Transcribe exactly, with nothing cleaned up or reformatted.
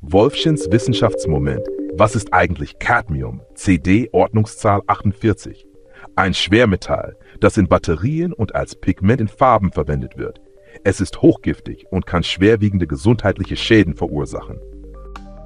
Wolfschins Wissenschaftsmoment. Was ist eigentlich Cadmium? C D Ordnungszahl achtundvierzig. Ein Schwermetall, das in Batterien und als Pigment in Farben verwendet wird. Es ist hochgiftig und kann schwerwiegende gesundheitliche Schäden verursachen.